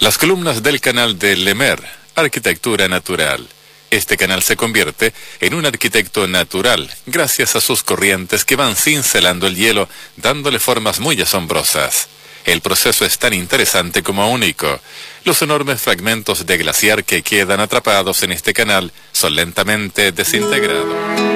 Las columnas del canal de Lemer, Arquitectura Natural. Este canal se convierte en un arquitecto natural gracias a sus corrientes que van cincelando el hielo, dándole formas muy asombrosas. El proceso es tan interesante como único. Los enormes fragmentos de glaciar que quedan atrapados en este canal son lentamente desintegrados.